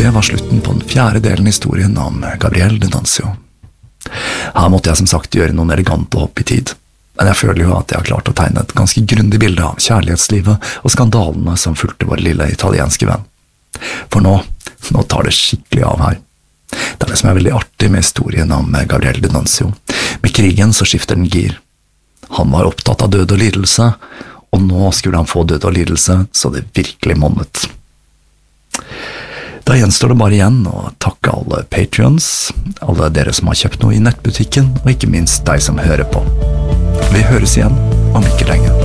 Det var slutten på den 4. delen i historien om Gabriel D'Annunzio. Her måtte jeg som sagt gjøre noen elegante hopp i tid, men jeg føler jo at jeg har klart å tegne et ganske grundig bilde av kjærlighetslivet og skandalene som fulgte vår lille italienske venn. For nå tar det skikkelig av her. Det det som veldig artig med historien om Gabriel D'Annunzio. Med krigen så skifter den gir. Han var opptatt av død og lidelse, og nå skulle han få død og lidelse, så det virkelig monnet. Da gjenstår det bare igjen å takke alle Patreons, alle dere som har kjøpt noe i nettbutikken, og ikke minst deg som hører på. Vi høres igjen om ikke lenge.